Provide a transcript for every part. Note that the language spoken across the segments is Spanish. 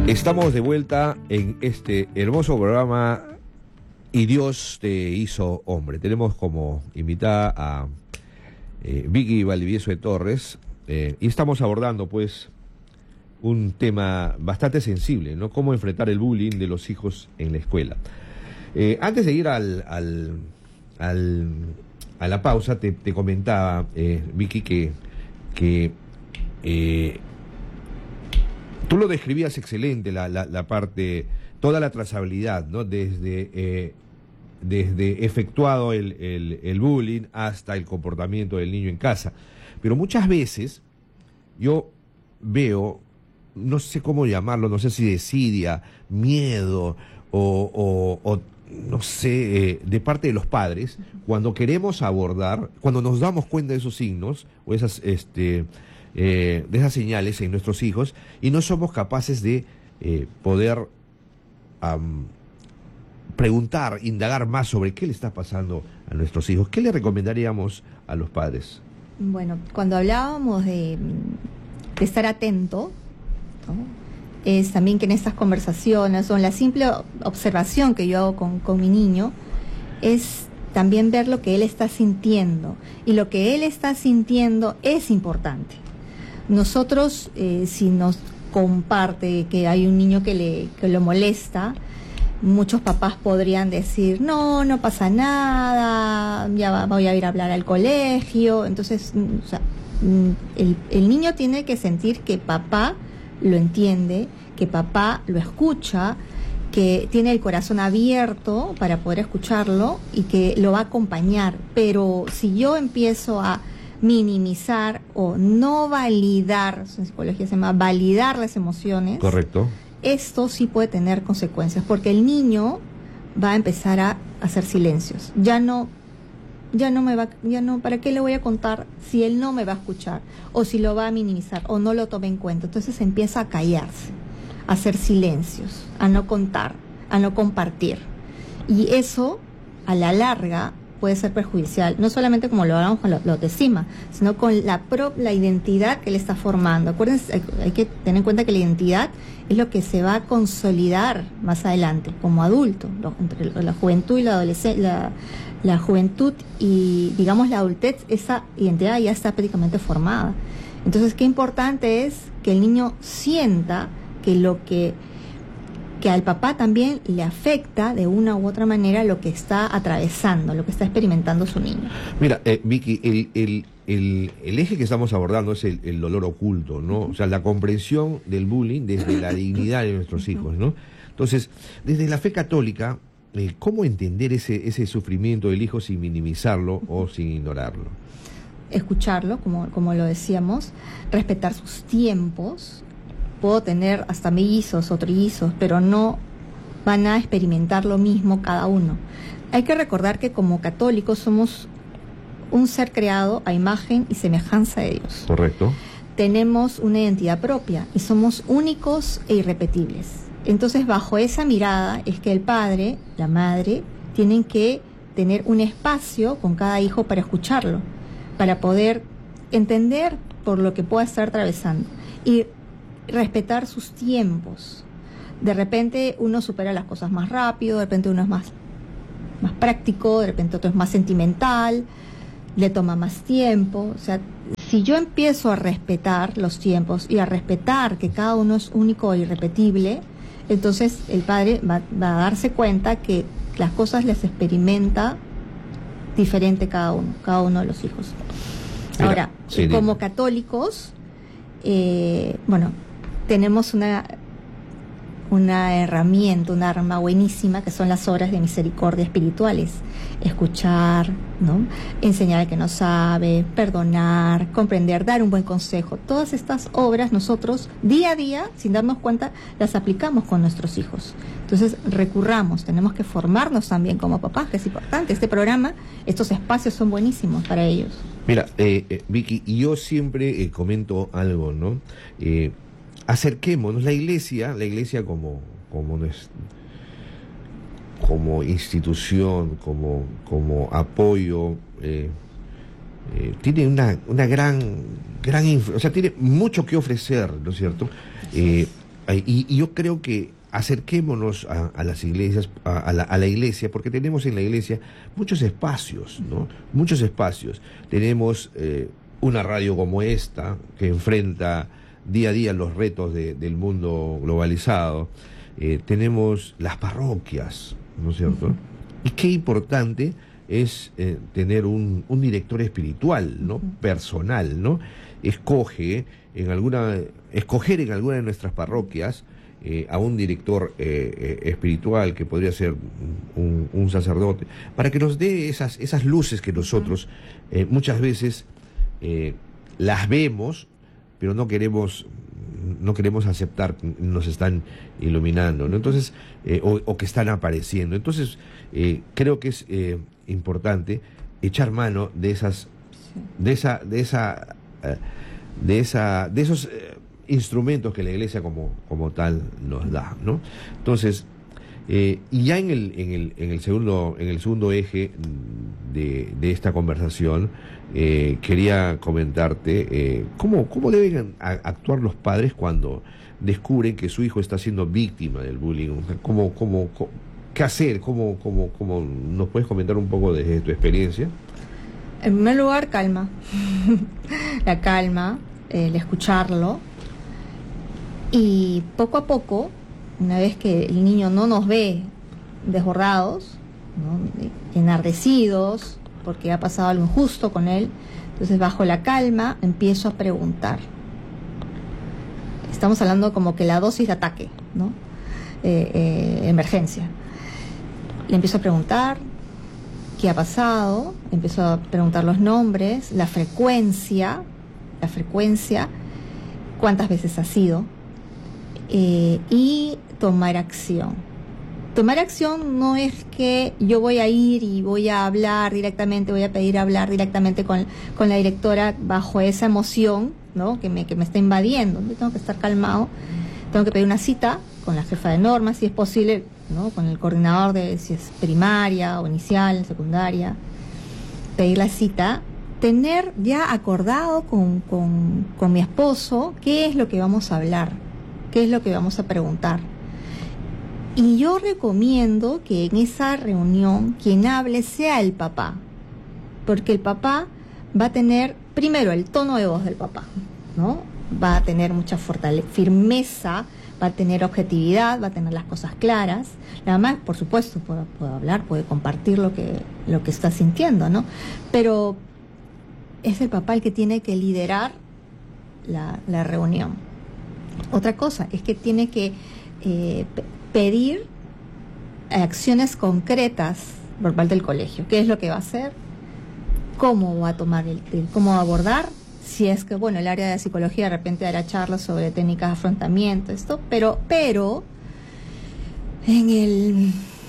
Estamos de vuelta en este hermoso programa Y Dios te hizo hombre. Tenemos como invitada a Vicky Valdivieso de Torres y estamos abordando pues un tema bastante sensible, ¿no? Cómo enfrentar el bullying de los hijos en la escuela. Antes de ir a la pausa, te comentaba, Vicky, que tú lo describías excelente, la parte, toda la trazabilidad, ¿no? Desde efectuado el bullying hasta el comportamiento del niño en casa. Pero muchas veces yo veo, no sé cómo llamarlo, no sé si desidia, miedo o no sé, de parte de los padres, cuando queremos abordar, cuando nos damos cuenta de esos signos o esas de esas señales en nuestros hijos y no somos capaces de poder preguntar, indagar más sobre qué le está pasando a nuestros hijos. ¿Qué le recomendaríamos a los padres? Bueno, cuando hablábamos de estar atento, ¿no? Es también que en estas conversaciones o en la simple observación que yo hago con mi niño, es también ver lo que él está sintiendo. Y lo que él está sintiendo es importante. Nosotros, si nos comparte que hay un niño que lo molesta, muchos papás podrían decir, no pasa nada, ya voy a ir a hablar al colegio. Entonces, o sea, el niño tiene que sentir que papá lo entiende, que papá lo escucha, que tiene el corazón abierto para poder escucharlo y que lo va a acompañar. Pero si yo empiezo a minimizar o no validar, en psicología se llama validar las emociones. Correcto. Esto sí puede tener consecuencias, porque el niño va a empezar a hacer silencios. Ya no, ¿para qué le voy a contar si él no me va a escuchar? O si lo va a minimizar, o no lo tome en cuenta. Entonces empieza a callarse, a hacer silencios, a no contar, a no compartir. Y eso, a la larga, puede ser perjudicial, no solamente como lo hablamos con la autoestima, sino con la identidad que él está formando. Acuérdense, hay que tener en cuenta que la identidad es lo que se va a consolidar más adelante, como adulto, entre la juventud y la adolescencia, la juventud y, digamos, la adultez, esa identidad ya está prácticamente formada. Entonces, qué importante es que el niño sienta que al papá también le afecta de una u otra manera lo que está atravesando, lo que está experimentando su niño. Mira, Vicky, el eje que estamos abordando es el dolor oculto, ¿no? O sea, la comprensión del bullying desde la dignidad de nuestros hijos, ¿no? Entonces, desde la fe católica, ¿cómo entender ese sufrimiento del hijo sin minimizarlo o sin ignorarlo? Escucharlo, como lo decíamos, respetar sus tiempos. Puedo tener hasta mellizos o trillizos, pero no van a experimentar lo mismo cada uno. Hay que recordar que como católicos somos un ser creado a imagen y semejanza de Dios. Correcto. Tenemos una identidad propia y somos únicos e irrepetibles. Entonces, bajo esa mirada es que el padre, la madre, tienen que tener un espacio con cada hijo para escucharlo, para poder entender por lo que pueda estar atravesando y respetar sus tiempos. De repente uno supera las cosas más rápido, de repente uno es más práctico, de repente otro es más sentimental, le toma más tiempo. O sea, si yo empiezo a respetar los tiempos y a respetar que cada uno es único e irrepetible, entonces el padre va a darse cuenta que las cosas las experimenta diferente cada uno de los hijos. Ahora, sí, como católicos, tenemos una herramienta, un arma buenísima, que son las obras de misericordia espirituales. Escuchar, ¿no? Enseñar al que no sabe, perdonar, comprender, dar un buen consejo. Todas estas obras nosotros, día a día, sin darnos cuenta, las aplicamos con nuestros hijos. Entonces, tenemos que formarnos también como papás, que es importante. Este programa, estos espacios son buenísimos para ellos. Mira, Vicky, y yo siempre comento algo, ¿no? Acerquémonos, la iglesia como institución, como apoyo, tiene una gran o sea, tiene mucho que ofrecer, ¿no es cierto? Y yo creo que acerquémonos a las iglesias, a la iglesia, porque tenemos en la iglesia muchos espacios, ¿no? Muchos espacios. Tenemos una radio como esta, que enfrenta día a día los retos del mundo globalizado. Tenemos las parroquias, ¿no es cierto? Uh-huh. Y qué importante es tener un director espiritual, ¿no? Uh-huh. Personal, ¿no? Escoger en alguna de nuestras parroquias a un director espiritual, que podría ser un sacerdote, para que nos dé esas luces que nosotros muchas veces las vemos, pero no queremos aceptar que nos están iluminando, ¿no? Entonces, o que están apareciendo. Entonces, creo que es importante echar mano de esos instrumentos que la iglesia como tal nos da, ¿no? Entonces, y ya en el segundo eje de esta conversación, quería comentarte cómo deben actuar los padres cuando descubren que su hijo está siendo víctima del bullying. ¿Qué hacer? ¿Cómo nos puedes comentar un poco desde tu experiencia? En primer lugar, calma. La calma, el escucharlo. Y poco a poco, una vez que el niño no nos ve desbordados, ¿no? Enardecidos, porque ha pasado algo injusto con él, entonces bajo la calma empiezo a preguntar. Estamos hablando como que la dosis de ataque, ¿no? Emergencia. Le empiezo a preguntar qué ha pasado, empiezo a preguntar los nombres, la frecuencia, cuántas veces ha sido, y tomar acción. Tomar acción no es que yo voy a ir y voy a hablar directamente, voy a pedir hablar directamente con la directora bajo esa emoción, ¿no? que me está invadiendo. Yo tengo que estar calmado, tengo que pedir una cita con la jefa de normas, si es posible, ¿no? Con el coordinador de si es primaria o inicial, secundaria, pedir la cita, tener ya acordado con mi esposo qué es lo que vamos a hablar, qué es lo que vamos a preguntar. Y yo recomiendo que en esa reunión quien hable sea el papá, porque el papá va a tener primero el tono de voz del papá, ¿no? Va a tener mucha firmeza, va a tener objetividad, va a tener las cosas claras. La mamá, por supuesto, puede hablar, puede compartir lo que está sintiendo, ¿no? Pero es el papá el que tiene que liderar la reunión. Otra cosa es que tiene que pedir acciones concretas por parte del colegio. ¿Qué es lo que va a hacer? ¿Cómo va a tomar cómo va a abordar? Si es que, bueno, el área de psicología de repente hará charlas sobre técnicas de afrontamiento, esto, pero en el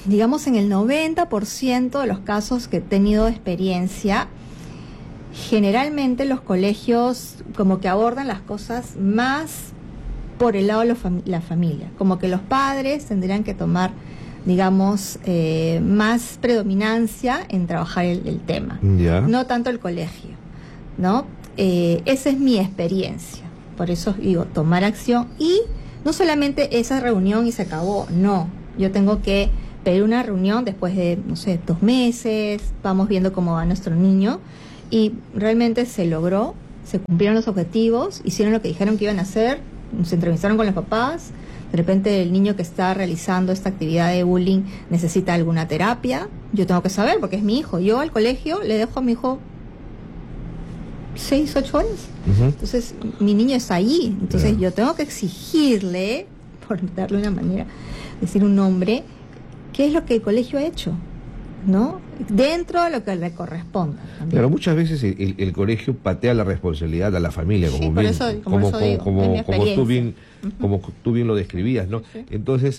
90% de los casos que he tenido experiencia, generalmente los colegios como que abordan las cosas más por el lado de la familia, como que los padres tendrían que tomar, digamos, más predominancia en trabajar el tema, no tanto el colegio, ¿no? Esa es mi experiencia, por eso digo, tomar acción, y no solamente esa reunión y se acabó, no, yo tengo que pedir una reunión después de, 2 meses, vamos viendo cómo va nuestro niño, y realmente se logró, se cumplieron los objetivos, hicieron lo que dijeron que iban a hacer, se entrevistaron con los papás. De repente el niño que está realizando esta actividad de bullying necesita alguna terapia, yo tengo que saber porque es mi hijo. Yo al colegio le dejo a mi hijo 6, 8 horas. Uh-huh. Entonces mi niño está allí, entonces yo tengo que exigirle, por darle una manera, decir un nombre, qué es lo que el colegio ha hecho, ¿no? Dentro de lo que le corresponda. También. Pero muchas veces el colegio patea la responsabilidad a la familia, como tú bien lo describías, ¿no? Sí. Entonces,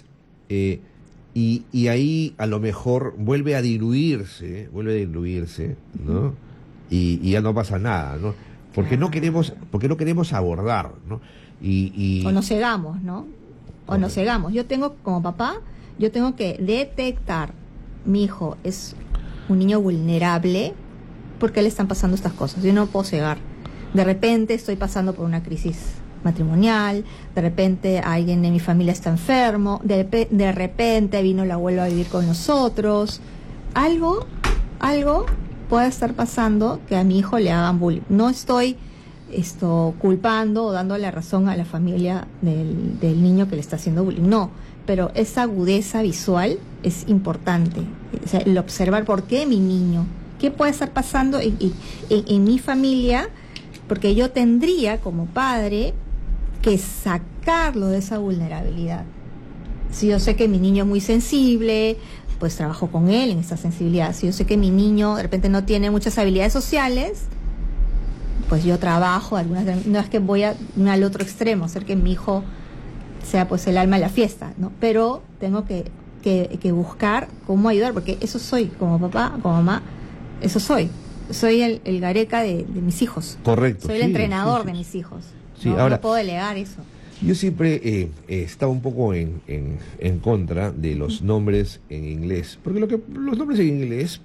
y ahí a lo mejor vuelve a diluirse, ¿no? Y ya no pasa nada, ¿no? Porque no queremos abordar, ¿no? O nos cegamos, ¿no? O nos cegamos. Yo tengo, como papá, que detectar, mi hijo es un niño vulnerable porque le están pasando estas cosas. Yo no puedo cegar. De repente estoy pasando por una crisis matrimonial, de repente alguien de mi familia está enfermo, de repente vino el abuelo a vivir con nosotros, algo puede estar pasando que a mi hijo le hagan bullying. No estoy culpando o dando la razón a la familia del niño que le está haciendo bullying, no, pero esa agudeza visual es importante, o sea, el observar por qué mi niño, qué puede estar pasando en mi familia, porque yo tendría como padre que sacarlo de esa vulnerabilidad. Si yo sé que mi niño es muy sensible, pues trabajo con él en esa sensibilidad. Si yo sé que mi niño de repente no tiene muchas habilidades sociales, pues yo trabajo no es que voy al otro extremo, hacer que mi hijo sea pues el alma de la fiesta, ¿no? Pero tengo que buscar cómo ayudar, porque eso soy, como papá, como mamá, eso soy el Gareca de mis hijos. Correcto. Soy el entrenador de mis hijos. Sí, no, ahora, no puedo delegar eso. Yo siempre he estado un poco en contra de los nombres en inglés, porque los nombres en inglés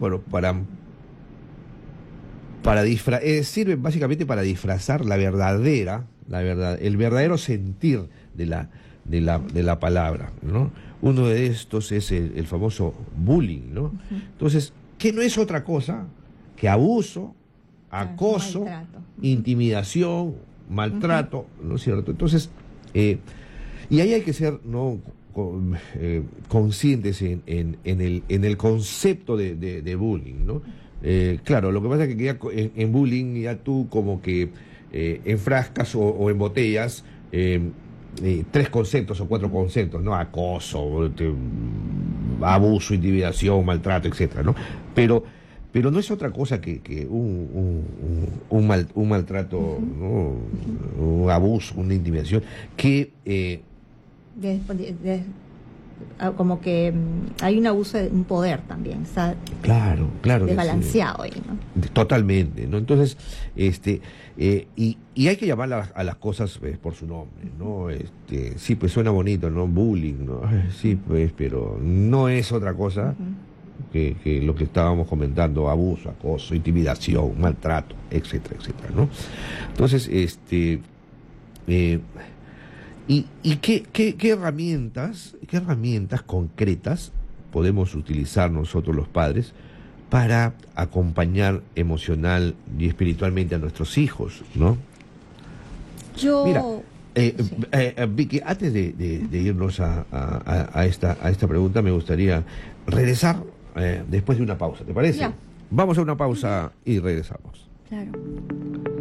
sirven básicamente para disfrazar el verdadero sentir de la palabra, ¿no? Uno de estos es el famoso bullying, ¿no? Entonces, que no es otra cosa que abuso, acoso, maltrato, intimidación, maltrato, ¿no es cierto? Entonces, y ahí hay que ser conscientes en el concepto de bullying, ¿no? Claro, lo que pasa es que ya en bullying ya tú como que enfrascas o embotellas 3 conceptos o 4 conceptos, ¿no? Acoso, abuso, intimidación, maltrato, etcétera, ¿no? Pero no es otra cosa que un maltrato, ¿no? Un abuso, una intimidación, que como que hay un abuso de un poder también, está claro desbalanceado ahí, ¿no? Totalmente, ¿no? Entonces, y hay que llamar a las cosas por su nombre, ¿no? Sí, pues suena bonito, ¿no? Bullying, ¿no? Sí, pues, pero no es otra cosa que lo que estábamos comentando: abuso, acoso, intimidación, maltrato, etcétera, etcétera, ¿no? Entonces, ¿y qué herramientas concretas podemos utilizar nosotros los padres para acompañar emocional y espiritualmente a nuestros hijos, ¿no? Mira, Vicky, antes de irnos a esta pregunta, me gustaría regresar después de una pausa, ¿te parece? Ya. Vamos a una pausa y regresamos. Claro.